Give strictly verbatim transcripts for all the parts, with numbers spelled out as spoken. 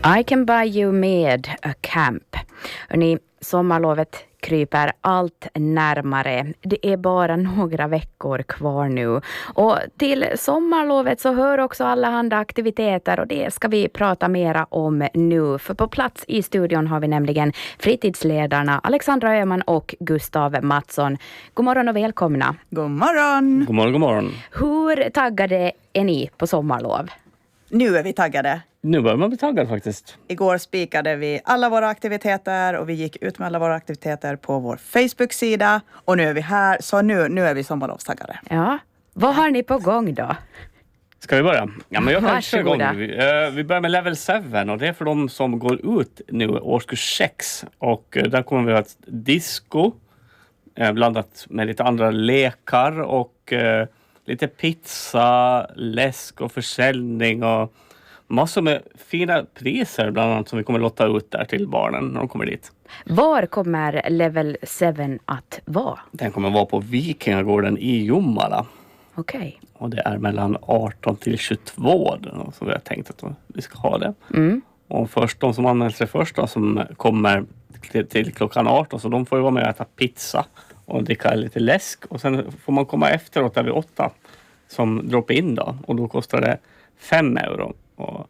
I can buy you med a camp. Hörrni, sommarlovet kryper allt närmare. Det är bara några veckor kvar nu. Och till sommarlovet så hör också alla andra aktiviteter och det ska vi prata mera om nu. För på plats i studion har vi nämligen fritidsledarna Alexandra Öhman och Gustav Mattsson. God morgon och välkomna. God morgon. God morgon, god morgon. Hur taggade är ni på sommarlov? Nu är vi taggade. Nu börjar man bli taggad faktiskt. Igår spikade vi alla våra aktiviteter och vi gick ut med alla våra aktiviteter på vår Facebook-sida. Och nu är vi här, så nu, nu är vi sommarlovstaggade. Ja, vad har ni på gång då? Ska vi börja? Ja, men jag kan köra igång. Varsågoda. Vi, uh, vi börjar med level sju och det är för de som går ut nu årskurs sex. Och uh, där kommer vi ha ett disco uh, blandat med lite andra lekar och uh, lite pizza, läsk och försäljning och massor med fina priser bland annat som vi kommer lotta ut där till barnen när de kommer dit. Var kommer level sju att vara? Den kommer vara på Vikingagården i Jomala. Okej. Okay. Och det är mellan arton till tjugotvå då, som vi har tänkt att vi ska ha det. Mm. Och först de som anmäler sig först då, som kommer till, till klockan arton, så de får ju vara med och äta pizza och dricka lite läsk. Och sen får man komma efteråt där vid åtta som drop in då. Och då kostar det fem euro. Och,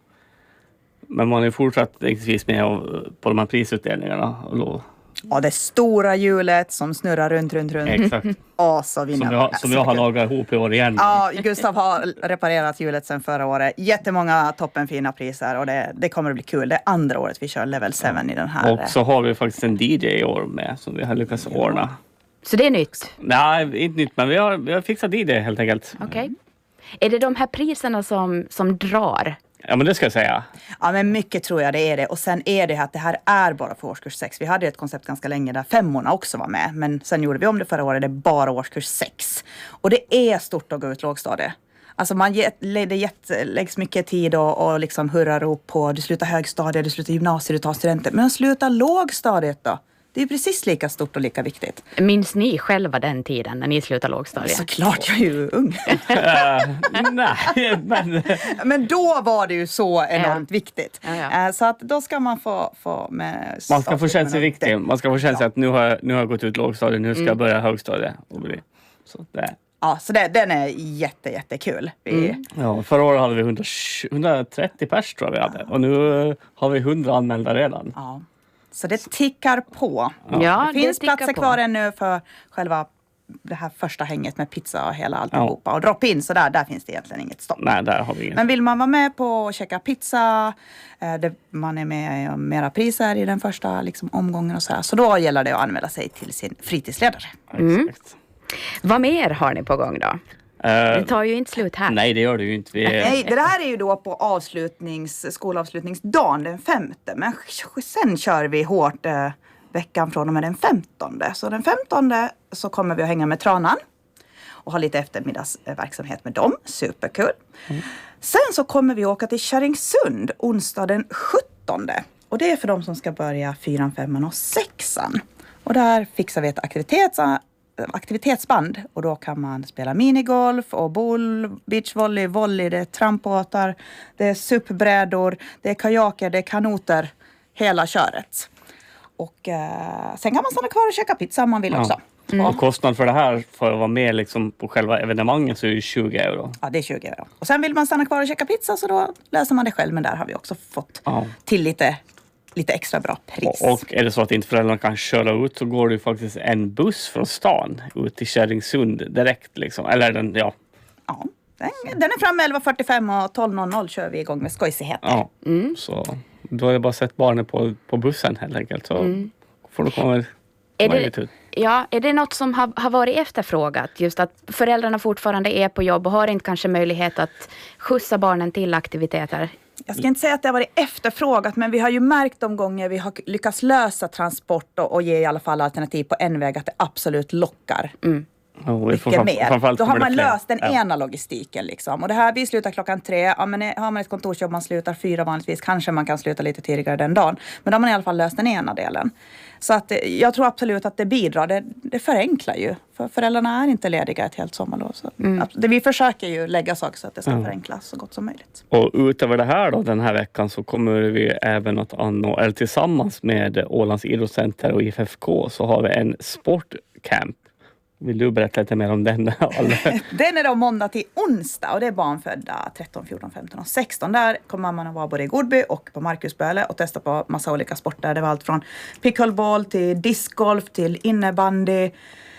men man är fortsatt exempelvis med på de här prisutdelningarna. Och då, Ja, det stora hjulet som snurrar runt, runt, runt. exakt. Och så vinner Som jag, som jag har lagat ihop i år igen. Ja, Gustav har reparerat hjulet sedan förra året. Jättemånga toppenfina priser och det, det kommer att bli kul. Det är andra året vi kör level sju ja. i den här. Och så har vi faktiskt en D J i år med som vi har lyckats ja. ordna. Så det är nytt? Nej, inte nytt, men vi har, vi har fixat D J helt enkelt. Okej. Okay. Är det de här priserna som, som drar? Ja, men det ska jag säga. Ja, men mycket tror jag det är det. Och sen är det att det här är bara för årskurs sex. Vi hade ett koncept ganska länge där femmorna också var med. Men sen gjorde vi om det förra året. Det är bara årskurs sex. Och det är stort att gå ut lågstadiet. Alltså man get, det get, läggs mycket tid och, och liksom hurrarop på du slutar högstadiet, du slutar gymnasiet, du tar studenter. Men att sluta lågstadiet då? Det är precis lika stort och lika viktigt. Minns ni själva den tiden när ni slutade lågstadiet? Såklart, jag är ju ung. uh, nej, men... men då var det ju så enormt ja. viktigt. Ja, ja. Uh, så att då ska man få... få med man ska få känna sig viktig. Man ska få känna sig ja. att nu har, jag, nu har jag gått ut lågstadiet, nu ska mm. jag börja högstadiet. Och bli. Så det. Ja, så det, den är jätte, jättekul. Vi... Mm. Ja, förra året hade vi hundratrettio pers tror jag vi hade. Och nu har vi hundra anmälda redan. Ja. Så det tickar på. Ja, det finns det platser på. kvar ännu för själva det här första hänget med pizza och hela alltihopa. Ja. Och drop in, så där, där finns det egentligen inget stopp. Nej, där har vi inget. Men vill man vara med på att checka pizza, det, man är med om mera priser i den första liksom, omgången och så här. Så då gäller det att anmäla sig till sin fritidsledare. Mm. Vad mer har ni på gång då? Uh, det tar ju inte slut här. Nej, det gör det ju inte. Vi... Nej, det här är ju då på avslutnings, skolavslutningsdagen den femte. Men sen kör vi hårt eh, veckan från och med den femtonde. Så den femtonde så kommer vi att hänga med Tranan. Och ha lite eftermiddagsverksamhet med dem. Superkul. Mm. Sen så kommer vi åka till Kärringsund onsdag den sjuttonde. Och det är för de som ska börja fyran, femman och sexan. Och där fixar vi ett aktivitets... aktivitetsband och då kan man spela minigolf och boll, beachvolley, volley, det är trampbåtar, det är supbrädor, det är kajaker, det är kanoter, hela köret. Och eh, sen kan man stanna kvar och käka pizza om man vill ja. också. Mm. Och kostnad för det här för att vara med liksom på själva evenemanget så är det tjugo euro. Ja, det är tjugo euro. Och sen vill man stanna kvar och käka pizza så då löser man det själv, men där har vi också fått ja. till lite lite extra bra pris. Och, och är det så att inte föräldrarna kan köra ut så går det ju faktiskt en buss från stan ut till Kärringsund direkt liksom. Eller den, ja. Ja, den, den är framme elva fyrtiofem och tolv noll noll kör vi igång med skojsigheter. Ja, mm. så då har jag bara sett barnen på, på bussen helt enkelt. Så mm. får du komma, komma är det, ut. Ja, är det något som har, har varit efterfrågat? Just att föräldrarna fortfarande är på jobb och har inte kanske möjlighet att skjutsa barnen till aktiviteter? Jag ska inte säga att det har varit efterfrågat, men vi har ju märkt de gånger vi har lyckats lösa transport och, och ge i alla fall alternativ på en väg att det absolut lockar. Mm. Oh, vi får mycket fram- mer. framförallt Då har kommer det man fler. löst den Ja. ena logistiken. Liksom. Och det här, vi slutar klockan tre. Ja, men har man ett kontorsjobb, man slutar fyra vanligtvis. Kanske man kan sluta lite tidigare den dagen. Men då har man i alla fall löst den ena delen. Så att, eh, jag tror absolut att det bidrar. Det, det förenklar ju. För föräldrarna är inte lediga ett helt sommarlov. Så Mm. att, det, vi försöker ju lägga saker så att det ska Ja. förenklas så gott som möjligt. Och utöver det här då, den här veckan så kommer vi även att anordna, eller tillsammans med Ålands idrottscenter och I F F K så har vi en sportcamp. Vill du berätta lite mer om den? Den är då måndag till onsdag och det är barnfödda tretton, fjorton, femton och sexton. Där kommer man att vara både i Godby och på Markusböle och testa på massa olika sporter. Det var allt från pickleball till discgolf till innebandy,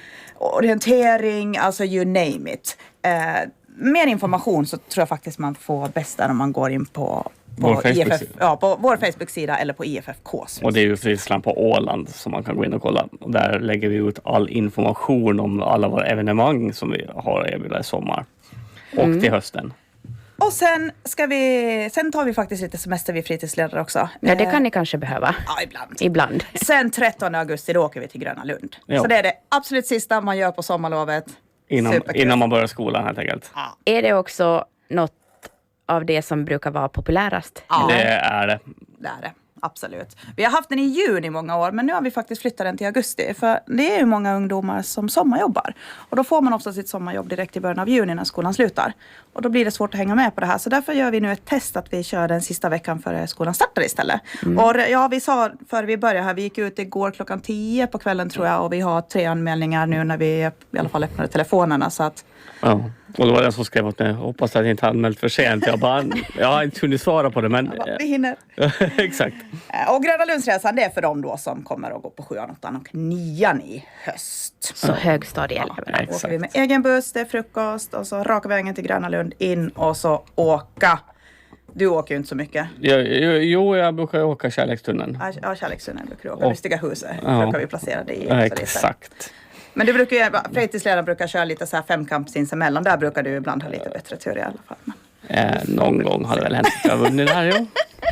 orientering, alltså you name it. Eh, mer information så tror jag faktiskt man får bäst där om man går in på Vår på, I F F, Facebook-sida. ja, på vår Facebook-sida eller på I F F K:s. Och det är ju Fritidsland på Åland som man kan gå in och kolla. Och där lägger vi ut all information om alla våra evenemang som vi har erbjudit i sommar. Och Mm. till hösten. Och sen ska vi, sen tar vi faktiskt lite semester vi fritidsledare också. Ja, det Eh, kan ni kanske behöva. Ja, ibland. Ibland. Sen trettonde augusti då åker vi till Gröna Lund. Ja. Så det är det absolut sista man gör på sommarlovet. Innan, Superkul. innan man börjar skolan helt enkelt. Ja. Är det också något av det som brukar vara populärast? Ja. Det är det. Det är det. Absolut. Vi har haft den i juni i många år men nu har vi faktiskt flyttat den till augusti. För det är ju många ungdomar som sommarjobbar. Och då får man ofta sitt sommarjobb direkt i början av juni när skolan slutar. Och då blir det svårt att hänga med på det här. Så därför gör vi nu ett test att vi kör den sista veckan före skolan startar istället. Mm. Och ja, vi sa före vi började här, vi gick ut igår klockan tio på kvällen tror jag. Och vi har tre anmälningar nu när vi i alla fall öppnade telefonerna. Så att Ja. Och det var den som skrev åt mig. Hoppas att jag inte anmält för sent. Jag bara, jag har inte hunnit svara på det men... ja, vi hinner. Exakt. Och Gröna Lundsresan det är för dem då som kommer att gå på sjuan, åttan och nian i höst. Så högstadieeleverna. Då åker Exakt. vi med egen buss, det är frukost och så raka vägen till Gröna Lund in och så åka. Du åker ju inte så mycket. Jo, jo, jo, jag brukar åka Kärlekstunneln. Ja, Ja, Kärlekstunneln brukar du åka. Och- Lustiga huset Ja. brukar vi placera dig i. Ja, också lite. exakt. Men du brukar ju, fritidsledaren brukar köra lite så här femkamp sinsemellan. Där brukar du ibland ha lite bättre tur i alla fall. Men, Eh, någon gång hade det väl hänt att jag vunnit det här, jo.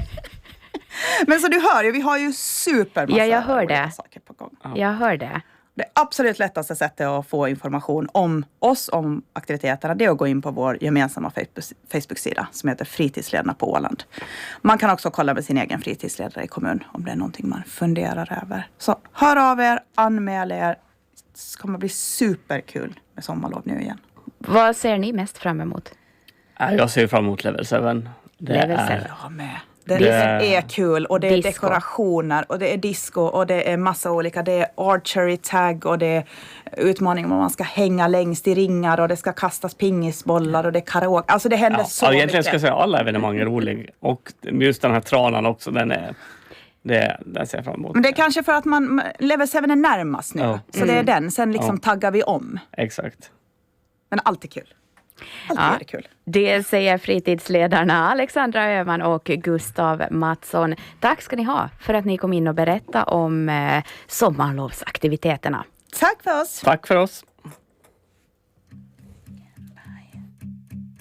Men så du hör ju, vi har ju supermassa Ja, jag hör olika det. saker på gång. Jag hör det. Det absolut lättaste sättet att få information om oss, om aktiviteterna, det är att gå in på vår gemensamma Facebook- Facebook-sida som heter Fritidsledarna på Åland. Man kan också kolla med sin egen fritidsledare i kommun om det är någonting man funderar över. Så hör av er, anmäl er. Det kommer bli superkul med sommarlov nu igen. Vad ser ni mest fram emot? Eh, Jag ser fram emot Level sju. Det Level är... sju. Jag med. Det Det- är kul och det är Disco. dekorationer och det är disco och det är massa olika. Det är archery tag och det är utmaningar om man ska hänga längst i ringar och det ska kastas pingisbollar och det är karaoke. Alltså det händer Ja, så ja, mycket. egentligen ska jag säga att alla evenemang är roliga. Och just den här tranan också, den är... Det, den ser jag fram emot. Men det är kanske för att man, level sju är närmast nu. Ja. Så det är den. Sen liksom Ja. taggar vi om. Exakt. Men allt är kul. Allt Ja. är kul. Det säger fritidsledarna Alexandra Öhman och Gustav Mattsson. Tack ska ni ha för att ni kom in och berättade om eh, sommarlovsaktiviteterna. Tack för oss. Tack för oss.